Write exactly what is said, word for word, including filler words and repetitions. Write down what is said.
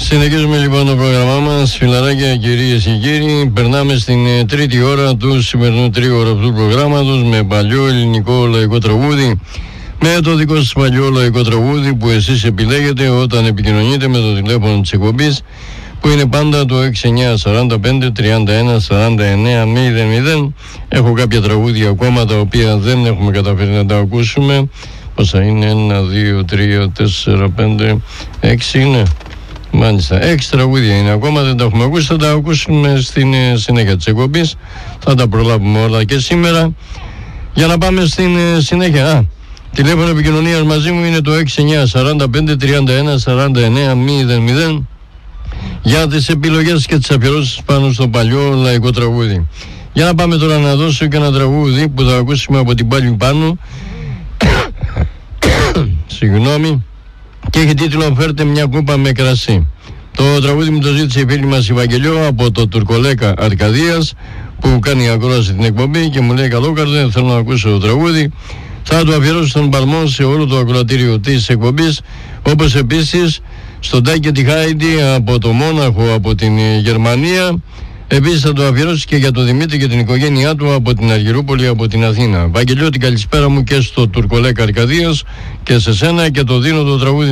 Συνεχίζουμε λοιπόν το πρόγραμμά μας, φιλαράκια, κυρίες και κύριοι. Περνάμε στην ε, τρίτη ώρα του σημερινού τρίωρου αυτού του προγράμματος με παλιό ελληνικό λαϊκό τραγούδι. Με το δικό σας παλιό λαϊκό τραγούδι που εσείς επιλέγετε όταν επικοινωνείτε με το τηλέφωνο της εκπομπής, που είναι πάντα το έξι εννιά σαράντα πέντε τριάντα ένα σαράντα εννέα μηδέν μηδέν. Έχω κάποια τραγούδια ακόμα τα οποία δεν έχουμε καταφέρει να τα ακούσουμε. Πόσα είναι? ένα, δύο, τρία, τέσσερα, πέντε, έξι είναι. Μάλιστα, έξι τραγούδια είναι ακόμα, δεν τα έχουμε ακούσει. Θα τα ακούσουμε στην συνέχεια της εκπομπής. Θα τα προλάβουμε όλα και σήμερα. Για να πάμε στην συνέχεια. Α, τηλέφωνο επικοινωνίας μαζί μου είναι το έξι εννιά σαράντα πέντε τριάντα ένα σαράντα εννέα μηδέν μηδέν για τις επιλογές και τις αφιερώσεις πάνω στο παλιό λαϊκό τραγούδι. Για να πάμε τώρα να δώσω και ένα τραγούδι που θα ακούσουμε από την Πάλη Πάνου. Συγγνώμη. Και έχει τίτλο «Φέρτε μια κούπα με κρασί». Το τραγούδι μου το ζήτησε η φίλη μας η Βαγγελιό από το Τουρκολέκα Αρκαδίας, που κάνει ακρόαση την εκπομπή και μου λέει: «Καλόκαρδε, θέλω να ακούσω το τραγούδι». Θα το αφιερώσω στον παλμό σε όλο το ακροατήριο της εκπομπής, όπως επίσης στον Τάκη και τη Χάιντι από το Μόναχο, από την Γερμανία. Επίσης θα το αφιερώσει και για τον Δημήτρη και την οικογένειά του από την Αργυρούπολη, από την Αθήνα. Βαγγελιό, την καλησπέρα μου και στο Τουρκολέκα Αρκαδίας και σε σένα, και το δίνω το τραγούδι